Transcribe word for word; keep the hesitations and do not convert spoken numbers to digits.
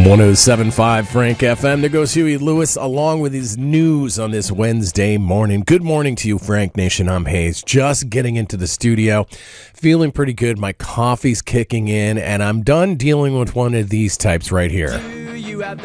one oh seven point five Frank F M. There goes Huey Lewis along with his news on this Wednesday morning. Good morning to you, Frank Nation. I'm Hayes. Just getting into the studio. Feeling pretty good. My coffee's kicking in, and I'm done dealing with one of these types right here.